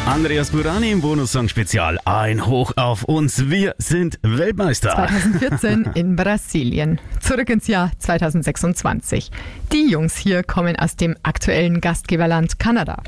Andreas Burani im Bonussong-Spezial. Ein Hoch auf uns, wir sind Weltmeister. 2014 in Brasilien. Zurück ins Jahr 2026. Die Jungs hier kommen aus dem aktuellen Gastgeberland Kanada.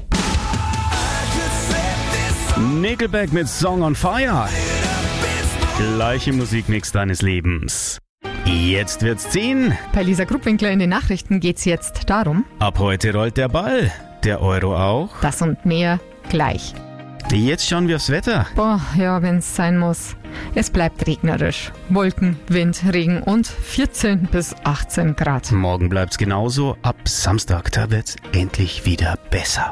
Nickelback mit Song on Fire. Gleiche Musikmix deines Lebens. Jetzt wird's ziehen. Bei Lisa Grubwinkler in den Nachrichten geht's jetzt darum. Ab heute rollt der Ball. Der Euro auch. Das und mehr gleich. Jetzt schauen wir aufs Wetter. Boah, ja, wenn's sein muss. Es bleibt regnerisch. Wolken, Wind, Regen und 14 bis 18 Grad. Morgen bleibt's genauso. Ab Samstag, da wird's endlich wieder besser.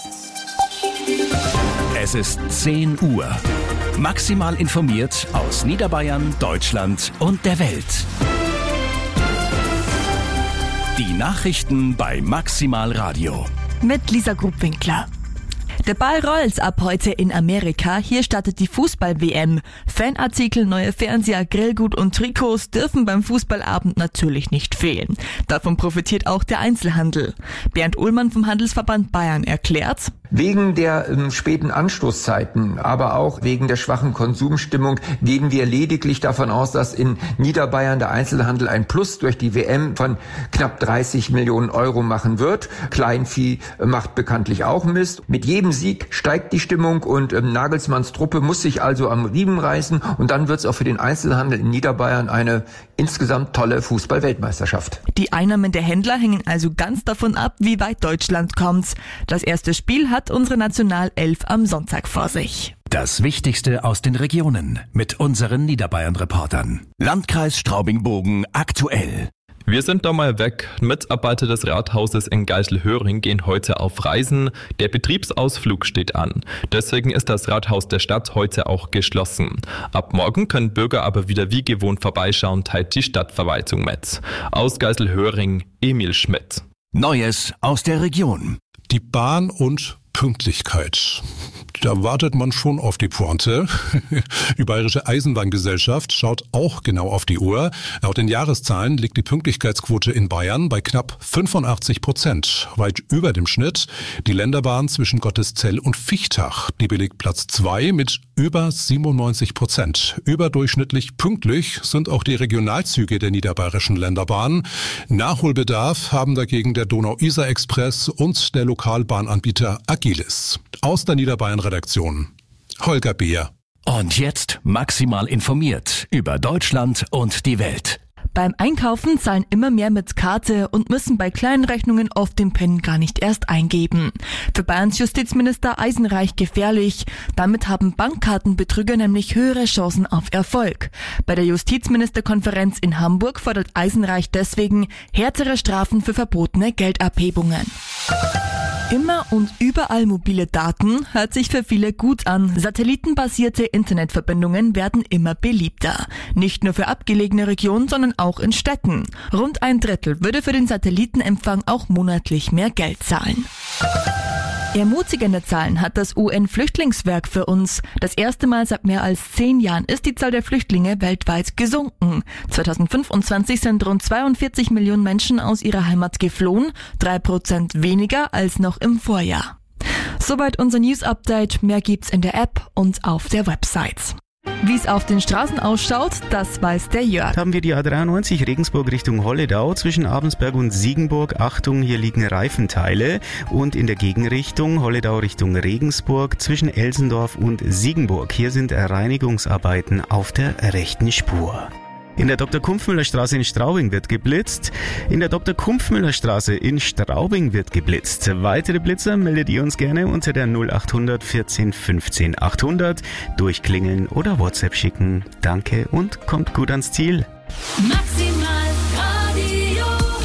Es ist 10 Uhr. Maximal informiert aus Niederbayern, Deutschland und der Welt. Die Nachrichten bei Maximal Radio. Mit Lisa Grubwinkler. Der Ball rollt ab heute in Amerika. Hier startet die Fußball-WM. Fanartikel, neue Fernseher, Grillgut und Trikots dürfen beim Fußballabend natürlich nicht fehlen. Davon profitiert auch der Einzelhandel. Bernd Uhlmann vom Handelsverband Bayern erklärt: Wegen der späten Anstoßzeiten, aber auch wegen der schwachen Konsumstimmung gehen wir lediglich davon aus, dass in Niederbayern der Einzelhandel ein Plus durch die WM von knapp 30 Millionen Euro machen wird. Kleinvieh macht bekanntlich auch Mist. Mit jedem Sieg steigt die Stimmung und Nagelsmanns Truppe muss sich also am Riemen reißen und dann wird es auch für den Einzelhandel in Niederbayern eine insgesamt tolle Fußball-Weltmeisterschaft. Die Einnahmen der Händler hängen also ganz davon ab, wie weit Deutschland kommt. Das erste Spiel hat unsere Nationalelf am Sonntag vor sich. Das Wichtigste aus den Regionen mit unseren Niederbayern-Reportern. Landkreis Straubing-Bogen aktuell. Wir sind da mal weg. Mitarbeiter des Rathauses in Geiselhöring gehen heute auf Reisen. Der Betriebsausflug steht an. Deswegen ist das Rathaus der Stadt heute auch geschlossen. Ab morgen können Bürger aber wieder wie gewohnt vorbeischauen, teilt die Stadtverwaltung mit. Aus Geiselhöring, Emil Schmidt. Neues aus der Region. Die Bahn und Pünktlichkeit. Da wartet man schon auf die Pointe. Die Bayerische Eisenbahngesellschaft schaut auch genau auf die Uhr. Laut den Jahreszahlen liegt die Pünktlichkeitsquote in Bayern bei knapp 85%, weit über dem Schnitt. Die Länderbahn zwischen Gotteszell und Vichtach, die belegt Platz 2 mit über 97%. Überdurchschnittlich pünktlich sind auch die Regionalzüge der niederbayerischen Länderbahn. Nachholbedarf haben dagegen der Donau-Isar-Express und der Lokalbahnanbieter Agilis. Aus der Niederbayern-Redaktion Holger Beer. Und jetzt maximal informiert über Deutschland und die Welt. Beim Einkaufen zahlen immer mehr mit Karte und müssen bei kleinen Rechnungen oft den PIN gar nicht erst eingeben. Für Bayerns Justizminister Eisenreich gefährlich. Damit haben Bankkartenbetrüger nämlich höhere Chancen auf Erfolg. Bei der Justizministerkonferenz in Hamburg fordert Eisenreich deswegen härtere Strafen für verbotene Geldabhebungen. Immer und überall mobile Daten hört sich für viele gut an. Satellitenbasierte Internetverbindungen werden immer beliebter. Nicht nur für abgelegene Regionen, sondern auch in Städten. Rund 1/3 würde für den Satellitenempfang auch monatlich mehr Geld zahlen. Ermutigende Zahlen hat das UN-Flüchtlingswerk für uns. Das erste Mal seit mehr als 10 Jahren ist die Zahl der Flüchtlinge weltweit gesunken. 2025 sind rund 42 Millionen Menschen aus ihrer Heimat geflohen, 3% weniger als noch im Vorjahr. Soweit unser News-Update. Mehr gibt's in der App und auf der Website. Wie es auf den Straßen ausschaut, das weiß der Jörg. Haben wir die A93 Regensburg Richtung Holledau zwischen Abensberg und Siegenburg. Achtung, hier liegen Reifenteile. Und in der Gegenrichtung Holledau Richtung Regensburg zwischen Elsendorf und Siegenburg. Hier sind Reinigungsarbeiten auf der rechten Spur. In der Dr.-Kumpfmüller-Straße in Straubing wird geblitzt. In der Dr.-Kumpfmüller-Straße in Straubing wird geblitzt. Weitere Blitzer meldet ihr uns gerne unter der 0800 14 15 800. Durchklingeln oder WhatsApp schicken. Danke und kommt gut ans Ziel. Maximal Radio.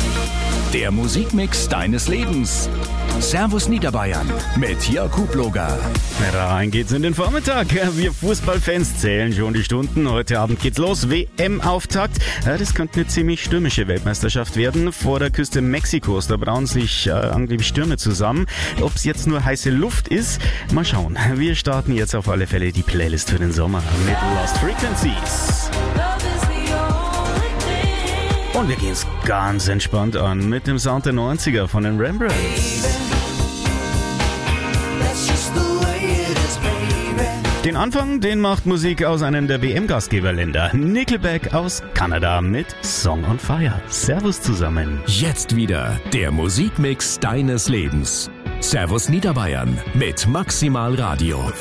Der Musikmix deines Lebens. Servus Niederbayern mit Jörg Hubloger. Rein geht's in den Vormittag. Wir Fußballfans zählen schon die Stunden. Heute Abend geht's los. WM-Auftakt. Das könnte eine ziemlich stürmische Weltmeisterschaft werden. Vor der Küste Mexikos, da brauen sich angeblich Stürme zusammen. Ob's jetzt nur heiße Luft ist, mal schauen. Wir starten jetzt auf alle Fälle die Playlist für den Sommer mit Lost Frequencies. Und wir gehen's ganz entspannt an mit dem Sound der 90er von den Rembrandts. That's just the way it is. Den Anfang, den macht Musik aus einem der WM-Gastgeberländer. Nickelback aus Kanada mit Song on Fire. Servus zusammen. Jetzt wieder der Musikmix deines Lebens. Servus Niederbayern mit Maximal Radio.